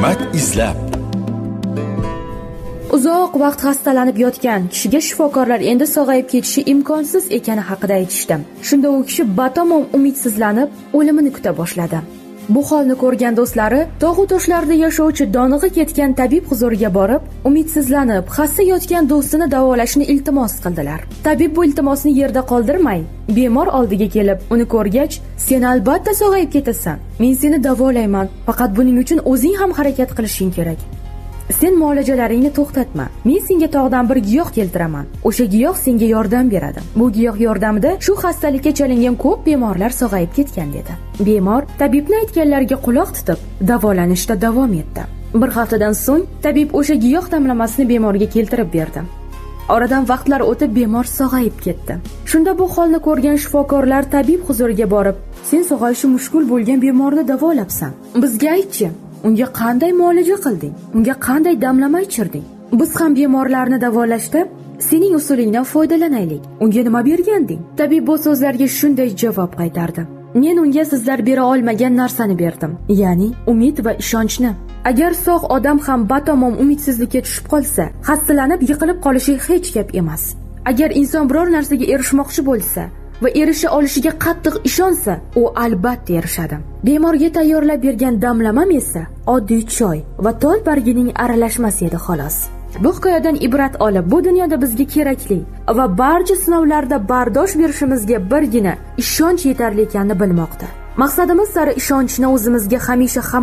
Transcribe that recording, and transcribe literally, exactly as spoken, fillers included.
hikmat izlab. Uzoq vaqt xastalanib yotgan kishiga shifokorlar endi sog'ayib ketishi imkonsiz ekani haqida aytishdi. Shunda u kishi batamom umidsizlanib, o'limini kuta boshladi. Bu holni ko'rgan do'stlari tog'u toshlarda yashovchi donig'i ketgan tabib huzuriga borib, umidsizlanib, xasta yotgan do'stini davolashni iltimos qildilar. Tabib bu iltimosni yerda qoldirmay, bemor oldiga kelib, uni ko'rgach, "Sen albatta sog'ayib ketasan. Men seni davolayman. Faqat buning uchun o'zing ham harakat qilishing kerak. Sen muolajalaringni to'xtatma. Men senga tog'dan bir giyoh keltiraman. O'sha giyoh senga yordam beradi. Bu giyoh yordamida shu xastalikka chalingan ko'p bemorlar sog'ayib ketgan" dedi. Bemor tabibning aytganlariga quloq tutib, davolanishda davom etdi. Bir haftadan so'ng tabib o'sha giyoh damlamasini bemorga keltirib berdi. Oradan vaqtlar o'tib bemor sog'ayib ketdi. Shunda bu holni ko'rgan shifokorlar tabib huzuriga borib, "Sen sog'ayishi mushkul bo'lgan bemorni davolabsan. Bizga aytchi, unga qanday muolaja qilding? Unga qanday damlama ichirding? Biz ham bemorlarni davolashda sening usulingdan foydalanaylik. Unga nima berganding?" Tabib bu so'zlarga shunday javob qaytardi: "Men unga sizlar bera olmagan narsani berdim, ya'ni umid va ishonchni. Agar sog' odam ham batamom umidsizlikka tushib qolsa, xastalanib yiqilib qolishi hech gap emas. Agar inson biror narsaga erishmoqchi bo'lsa va erisha olishiga qattiq ishonsa, u albatta erishadi. Bemorga tayyorlab bergan damlamam esa oddiy choy va tol bargining aralashmasi edi xolos." Bu hikoyadan ibrat olib, bu dunyoda bizga kerakli va barcha sinovlarda bardosh berishimizga birgina ishonch yetarli ekanini bilmoqdir. Maqsadimiz sari ishonchni o'zimizga hamisha ham